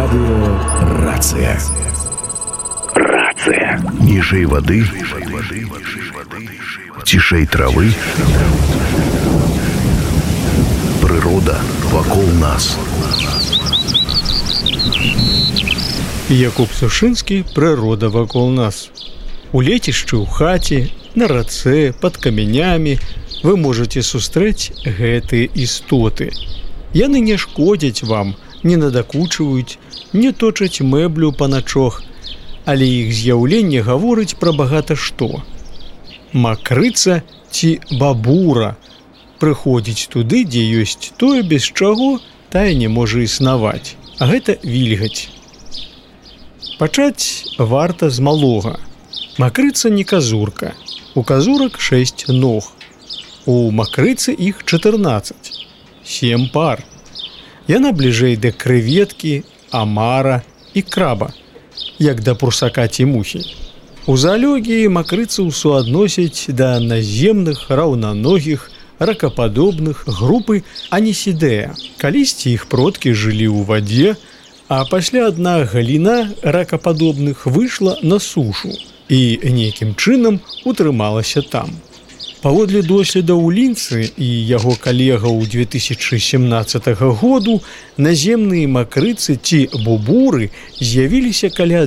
Радио «Рация». Рация. Ніжэй воды, цішэй травы. Прырода вакол нас. Якуб Сушынскі «Прырода вакол нас». У лецішчы, у хаце, на рацэ, пад камянямі вы можаце сустрэць гэтыя істоты. Яны не шкодзяць вам, не надакучваюць, не точаць мэблю па начох, але іх з'яўленне гаворыць пра багата што. Макрыца ці бабура прыходзіць туды, дзе ёсць тое, без чаго тая не можа існаваць, а гэта вільгаць. Пачаць варта з малога. Макрыца не казурка. У казурак 6 ног. У макрыцы іх 14. 7 пар. Яна бліжэй да крэветкі, амара і краба, як да прусака ці мухі. У заалогіі макрыцаў суадносяць да наземных, раўнаногіх, ракападобных групы анісідея. Калісьці іх продкі жылі ў вадзе, а пасля адна галіна ракападобных выйшла на сушу і нейкім чынам утрымалася там. Паводле доследаў Лінцы і яго калегаў 2017 году наземныя макрыцы ці бубуры з'явіліся каля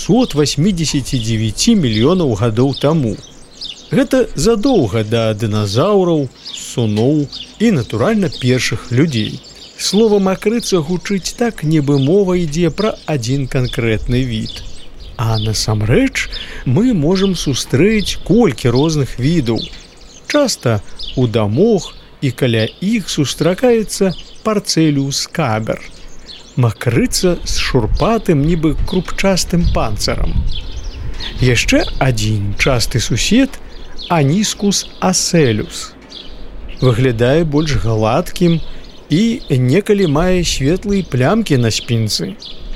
289 мільёнаў гадоў таму. Гэта задоўга да дыназаўраў, суноў і, натуральна, першых людзей. Слова макрыца гучыць так, нібы мова ідзе пра адзін канкрэтны від. А насамрэч мы можам сустрэць колькі розных відаў. Часта у дамах і каля іх сустракаецца парцэліус кабер. Макрыца з шурпатым, нібы крупчастым панцырам. Яшчэ адзін часты сусед – анискус аселюс. Выглядае больш гладкім і некалі мае светлыя плямкі на спінцы.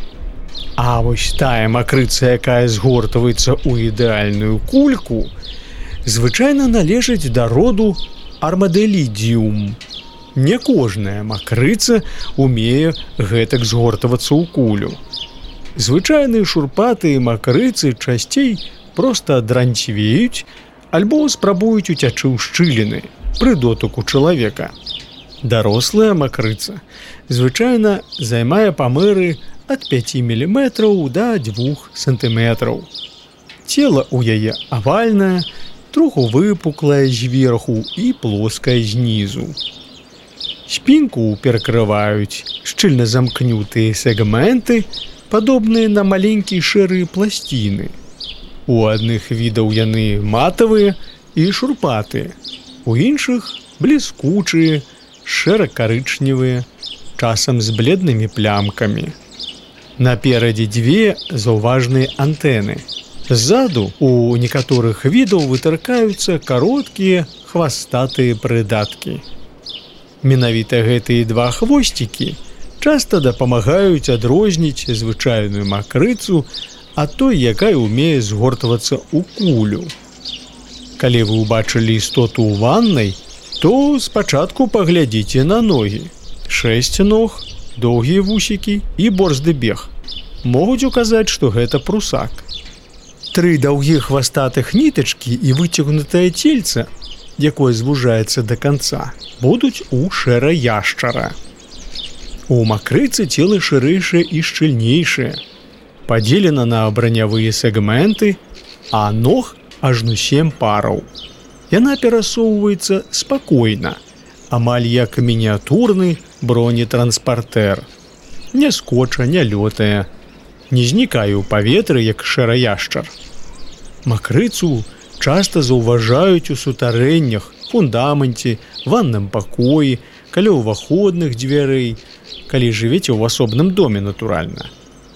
А вось тая макрыца, якая згортваецца ў ідэальную кульку, звычайна належыць да роду армадэлідзіум. Не кожная макрыца умее гэтак згортвацца ў кулю. Звычайныя шурпатыя макрыцы часцей проста дранцвеюць альбо спрабуюць уцячы ў шчыліны пры дотыку чалавека. Дарослая макрыца звычайна займае памеры ад 5 мм да 2 см. Цела ў яе авальнае, троху выпуклая зверху і плоская знізу. Спінку перакрываюць шчыльна замкнутыя сегменты, падобныя на маленькія шэрыя пласціны. У адных відаў яны матавыя і шурпатыя, у іншых бліскучыя, шэра-карычневыя, часам з бледнымі плямкамі. Наперадзе дзве заўважныя антэны. Ззаду у некаторых відаў вытыркаюцца кароткія хвастатыя прыдаткі. Менавіта гэтыя два хвосцікі часта дапамагаюць адрозніць звычайную макрыцу ад той, якая ўмее згортвацца ў кулю. Калі вы ўбачылі істоту ў ваннай, то спачатку паглядзіце на ногі. 6 ног, доўгія вусікі і борзды бег. Могуць указаць, што гэта прусак. 3 даўгіх хвастатых нітачкі і выцягнутае цельца, якое звужаецца да канца, будуць у шэра-яшчара. У макрыцы цела шырэйшае і шчыльнейшае, падзелена на бранявыя сегменты, а ног ажно 7 параў. Яна перасоўваецца спакойна, амаль як мініатурны бронетранспартэр. Не скоча, не лётае, не знікае ў паветры, як шэра-яшчар. Макрыцу часта заўважаюць у сутарэннях, фундаменце, ванным пакоі, каля ўваходных дзвярэй, калі жывеце ў асобным доме, натуральна.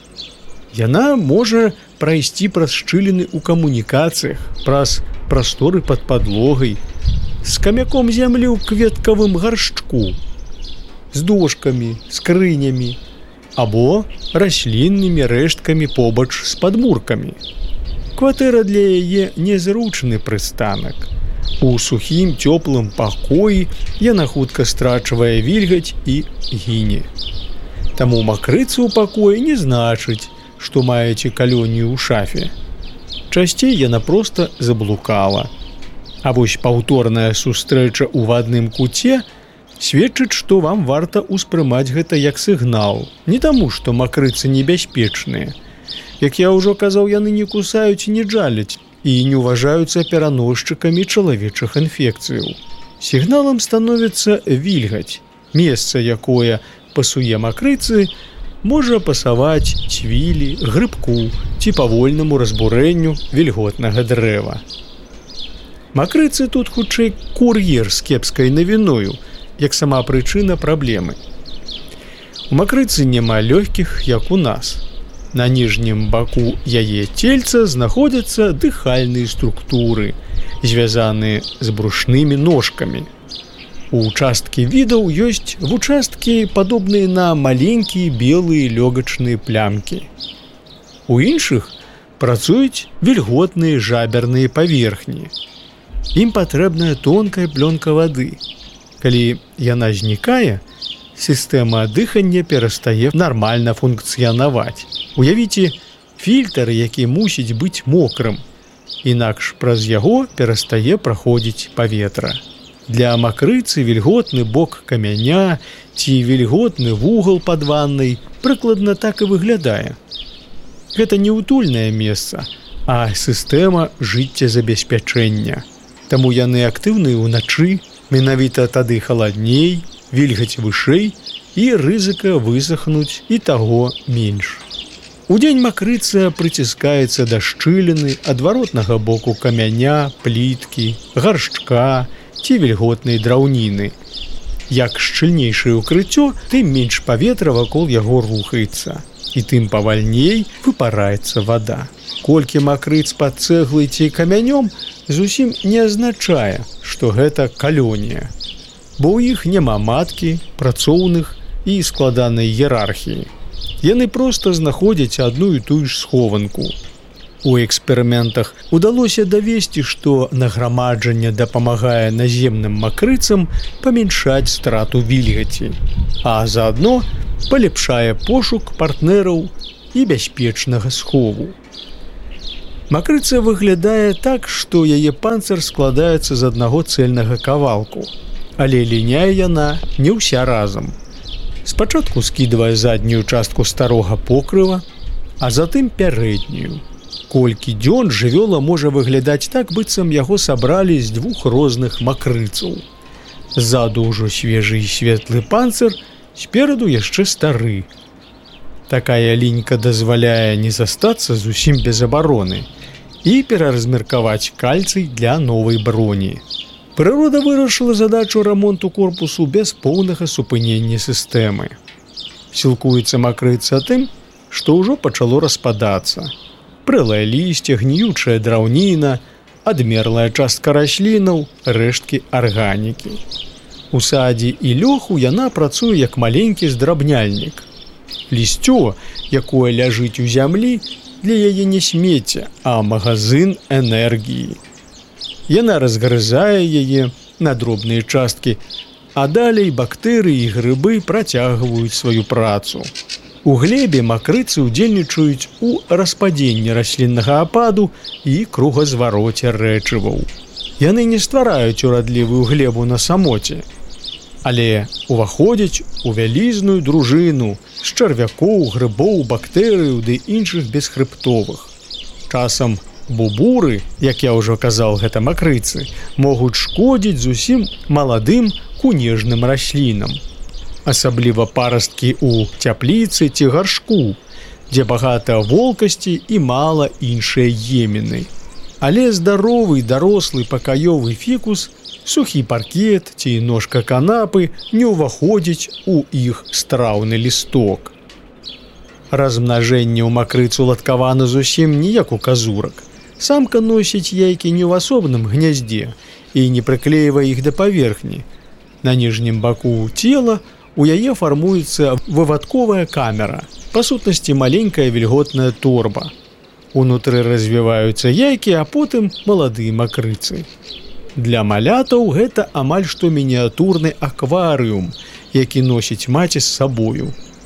Яна можа прайсці праз шчыліны ў камунікацыях, праз прасторы пад падлогай, з камяком зямлі ў кветкавым гаршчку, з дошкамі, скрынямі, або расліннымі рэшткамі побач з падмуркамі. Кватэра для яе незручны прыстанак. У сухім, цёплым пакоі яна хутка страчвае вільгаць і гіне. Таму макрыца ў пакоі не значыць, што маеце калонію ў шафе. Часцей яна проста заблукала. А вось паўторная сустрэча ў адным куце сведчыць, што вам варта ўспрымаць гэта як сігнал. Не таму, што макрыцы небяспечныя. Як я ўжо казаў, яны не кусаюць і не джаляць і не ўважаюцца пераносчыкамі чалавечых інфекцыяў. Сігналам становіцца вільгаць. Месца, якое пасуе макрыцы, можа пасаваць цвілі, грыбку ці павольнаму разбурэнню вільготнага дрэва. Макрыцы тут хутчэй кур'ер з кепскай навіною, як сама прычына праблемы. У макрыцы няма лёгкіх, як у нас. На ніжнім баку яе цельца знаходзяцца дыхальныя структуры, звязаныя з брушнымі ножкамі. У часткі відаў ёсць вучасткі, падобныя на маленькія белыя лёгачныя плямкі. У іншых працуюць вільготныя жаберныя паверхні. Ім патрэбная тонкая плёнка вады. Калі яна знікае, сістэма дыхання перастае нармальна функцыянаваць. Уявіце фільтр, які мусіць быць мокрым, інакш праз яго перастае праходзіць паветра. Для макрыцы вільготны бок камяня ці вільготны вугал пад ваннай прыкладна так і выглядае. Гэта не утульнае месца, а сістэма жыццезабеспячэння. Таму яны актыўныя ўначы, менавіта тады халадней, вільгаць вышэй і рызыка высахнуць і таго менш. Удзень макрыца прыціскаецца да шчыліны адваротнага боку камяня, пліткі, гаршчка ці вільготнай драўніны. Як шчыльнейшае ўкрыццё, тым менш паветра вакол яго рухаецца, і тым павальней выпараецца вада. Колькі макрыц пад цэглай ці камянём зусім не азначае, што гэта калонія, бо ў іх няма маткі, працоўных і складанай іерархіі. Яны проста знаходзяць адну і тую ж схованку. У эксперыментах удалося давесці, што награмаджанне дапамагае наземным макрыцам памяншаць страту вільгаці, а заадно палепшае пошук партнераў і бяспечнага схову. Макрыца выглядае так, што яе панцыр складаецца з аднаго цэльнага кавалку, але ліняе яна не ўся разам. Спачатку скідвае заднюю частку старога покрыва, а затым пярэднюю. Колькі дзён жывёла можа выглядаць так, быццам яго сабралі з двух розных макрыцаў. Ззаду ўжо свежы і светлы панцыр, спераду яшчэ стары. Такая лінька дазваляе не застацца зусім без абароны і пераразмеркаваць кальцый для новай броні. Прырода вырашыла задачу рамонту корпусу без поўнага супынення сістэмы. Сілкуецца макрыца тым, што ўжо пачало распадацца. Прэлае лісце, гніючая драўніна, адмерлая частка раслінаў, рэшткі арганікі. У садзе і лёху яна працуе як маленькі здрабняльнік. Лісцё, якое ляжыць у зямлі, для яе не смецце, а магазин энергіі. Яна разгрызае яе на дробныя часткі, а далей бактэрыі і грыбы працягваюць сваю працу. У глебе макрыцы ўдзельнічаюць у распадзенні расліннага ападу і кругазвароце рэчываў. Яны не ствараюць урадлівую глебу на самоце, але уваходзяць у вялізную дружыну з чарвякоў, грыбоў, бактэрыяў ды іншых бесхрыбтовых. Часам бубуры, як я ўжо казаў, гэта макрыцы, могуць шкодзіць зусім маладым кунежным раслінам. Асабліва парасткі ў цяпліцы ці гаршку, дзе багата волкасці і мала іншыя еміны. Але здаровы дарослы пакаёвы фікус, сухі паркет ці ножка канапы не ўваходзіць у іх страўны лісток. Размнажэнне ў макрыцу уладкавана зусім не як у казурак. Самка носіць яйкі не ў асобным гняздзе і не прыклеівае іх да паверхні. На ніжнім баку цела у яе фармуецца вывадковая камера, па сутнасці маленькая вільготная торба. Унутры развіваюцца яйкі, а потым маладыя макрыцы. Для малятаў гэта амаль што мініатурны акварыум, які носіць маці з сабою.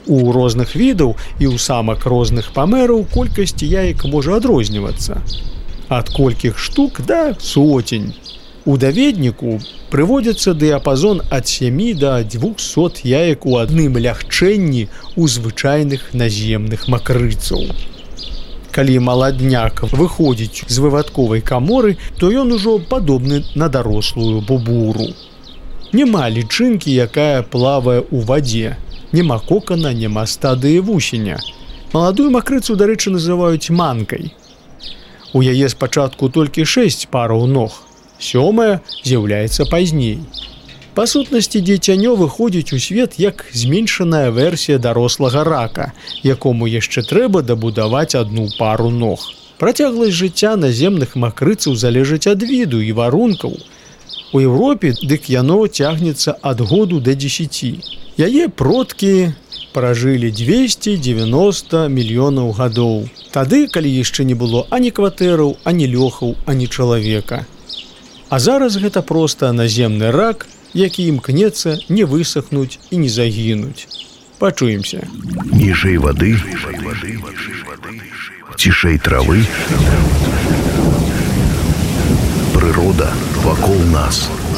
У розных відаў і ў самак розных памераў колькасць яек можа адрознівацца. Ад колькіх штук да сотень. У даведніку прыводзіцца дыяпазон ад 7 да 200 яек у адным лягчэнні у звычайных наземных макрыцаў. Калі маладняк выходзіць з вывадковай каморы, то ён ужо падобны на дарослую бубуру. Няма лічынкі, якая плавае ў вадзе. Няма кокана, няма стадыі вусеня. Маладую макрыцу, дарэчы, называюць манкай. У яе спачатку толькі 6 параў ног. 7 з'яўляецца пазней. Па сутнасці дзіцянё выходзіць у свет як зменшаная версія дарослага рака, якому яшчэ трэба дабудаваць одну пару ног. Працягласць жыцця наземных макрыцаў залежыць ад віду і варункаў. У Еўропе дык яно цягнецца ад году да 10. Яе продкі пражылі 290 мільёнаў гадоў. Тады, калі яшчэ не было ані кватэраў, ані лёхаў, ані чалавека. А зараз гэта проста наземны рак, які імкнецца не высахнуць і не загінуць. Пачуемся. Ніжэй вады, цішэй травы, прырода вакол нас.